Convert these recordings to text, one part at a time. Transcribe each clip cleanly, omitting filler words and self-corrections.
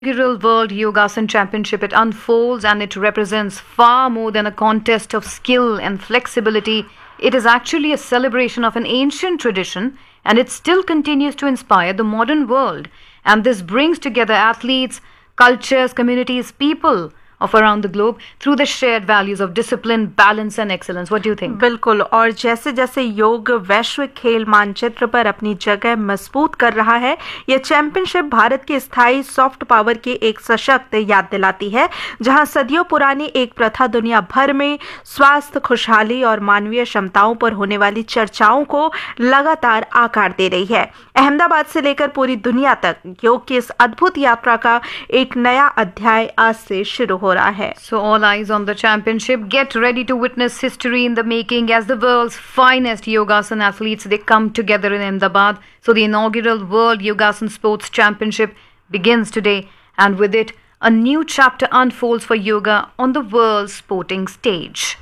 Inaugural World Yogasan Championship, it unfolds and it represents far more than a contest of skill and flexibility. It is actually a celebration of an ancient tradition and it still continues to inspire the modern world. And this brings together athletes, cultures, communities, people of around the globe through the shared values of discipline, balance and excellence. What do you think? बिल्कुल। और जैसे जैसे योग वैश्विक खेल मानचित्र पर अपनी जगह मजबूत कर रहा है, यह चैंपियनशिप भारत के स्थायी सॉफ्ट पावर की एक सशक्त याद दिलाती है, जहां सदियों पुरानी एक प्रथा दुनिया भर में स्वास्थ्य, खुशहाली और मानवीय क्षमताओं पर होने वाली चर्चाओं को लगातार आकार दे रही है। अहमदाबाद से लेकर पूरी दुनिया तक योग की इस अद्भुत यात्रा का एक नया अध्याय आज से शुरू हो रहा है। So all eyes on the championship. Get ready to witness history in the making as the world's finest Yogasan athletes, they come together in Ahmedabad. So the inaugural World Yogasan Sports Championship begins today, and with it, a new chapter unfolds for yoga on the world's sporting stage.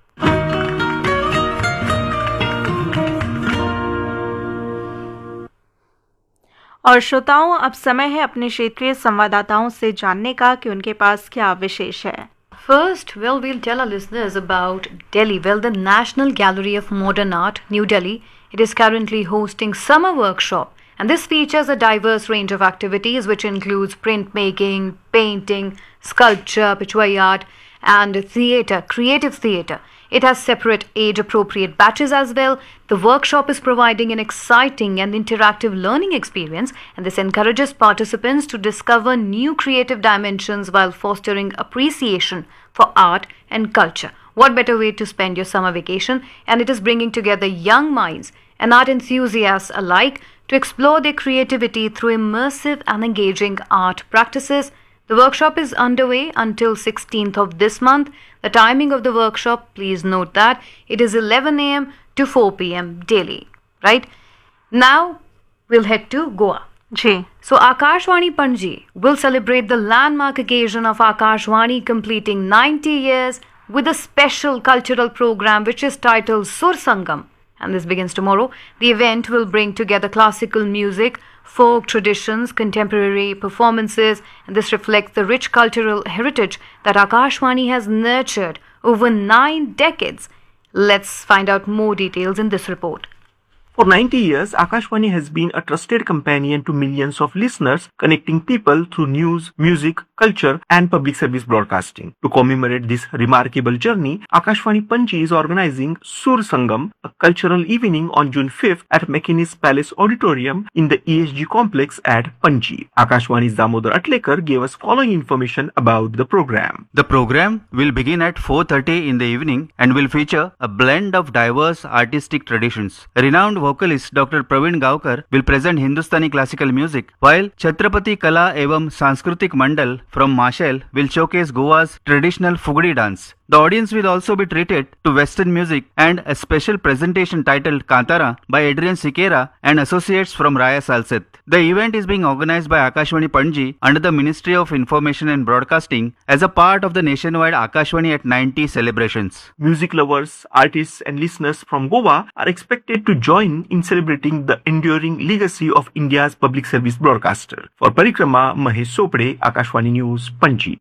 और श्रोताओं, अब समय है अपने क्षेत्रीय संवाददाताओं से जानने का कि उनके पास क्या विशेष है। First, we'll tell our listeners about Delhi. The National Gallery of Modern Art, New Delhi, it is currently hosting summer workshop, and this features a diverse range of activities which includes printmaking, painting, sculpture, pichwai art, and theatre, creative theatre. It has separate age-appropriate batches as well. The workshop is providing an exciting and interactive learning experience, and this encourages participants to discover new creative dimensions while fostering appreciation for art and culture. What better way to spend your summer vacation? And it is bringing together young minds and art enthusiasts alike to explore their creativity through immersive and engaging art practices. The workshop is underway until 16th of this month. The timing of the workshop, please note that it is 11 a.m. to 4 p.m. daily, right? Now, we'll head to Goa. Ji. So, Akashvani Panji will celebrate the landmark occasion of Akashvani completing 90 years with a special cultural program which is titled Sur Sangam. And this begins tomorrow. The event will bring together classical music, folk traditions, contemporary performances, and this reflects the rich cultural heritage that Akashvani has nurtured over 9 decades. Let's find out more details in this report. For 90 years, Akashvani has been a trusted companion to millions of listeners, connecting people through news, music, culture, and public service broadcasting. To commemorate this remarkable journey, Akashvani Panji is organizing Sur Sangam, a cultural evening on June 5th at McInnes Palace Auditorium in the ESG complex at Panji. Akashvani's Damodar Atlekar gave us following information about the program. The program will begin at 4:30 in the evening and will feature a blend of diverse artistic traditions. Renowned vocalist Dr. Praveen Gaokar will present Hindustani classical music, while Chhatrapati Kala Evam Sanskritik Mandal from Mashel will showcase Goa's traditional Fugadi dance. The audience will also be treated to Western music and a special presentation titled Kantara by Adrian Sikera and associates from Raya Salset. The event is being organized by Akashvani Panji under the Ministry of Information and Broadcasting as a part of the nationwide Akashvani at 90 celebrations. Music lovers, artists and listeners from Goa are expected to join in celebrating the enduring legacy of India's public service broadcaster. For Parikrama, Mahesh Sopde, Akashvani News, Panji.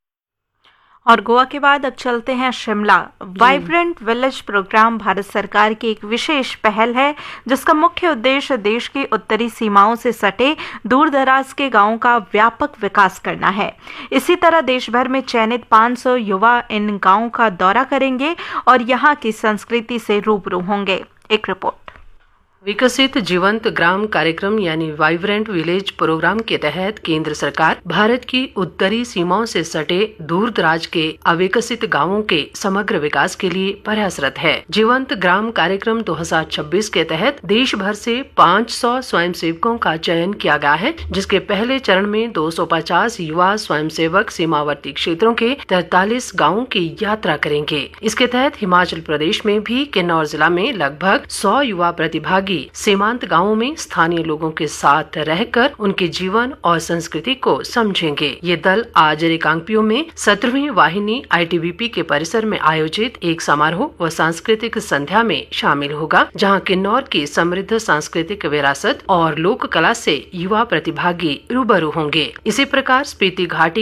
और गोवा के बाद अब चलते हैं Shimla. Vibrant village programme Bharat सरकार की एक विशेष पहल है, जिसका मुख्य उद्देश्य देश की उत्तरी सीमाओं से सटे दूर दराज के गांवों का व्यापक विकास करना है। इसी तरह देश भर में चयनित 500 युवा इन गांवों का दौरा करेंगे और यहां की संस्कृति से रूबरू होंगे। एक रिपोर्ट। विकसित जीवंत ग्राम कार्यक्रम यानी वाइब्रेंट विलेज प्रोग्राम के तहत केंद्र सरकार भारत की उत्तरी सीमाओं से सटे दूर दराज के अविकसित गांवों के समग्र विकास के लिए प्रयासरत है। जीवंत ग्राम कार्यक्रम 2026 के तहत देश भर से 500 स्वयंसेवकों का चयन किया गया है, जिसके पहले चरण में 250 युवा स्वयंसेवक सीमावर्ती क्षेत्रों के 43 गाँवों की यात्रा करेंगे। इसके तहत हिमाचल प्रदेश में भी किन्नौर जिला में लगभग 100 युवा प्रतिभागी प्रतिभागी सीमांत गांवों में स्थानीय लोगों के साथ रहकर उनके जीवन और संस्कृति को समझेंगे। ये दल आज रिकांगपिओ में 17वीं वाहिनी ITBP के परिसर में आयोजित एक समारोह व सांस्कृतिक संध्या में शामिल होगा, जहां किन्नौर की समृद्ध सांस्कृतिक विरासत और लोक कला से युवा प्रतिभागी रूबरू होंगे। इसी प्रकार स्पीति घाटी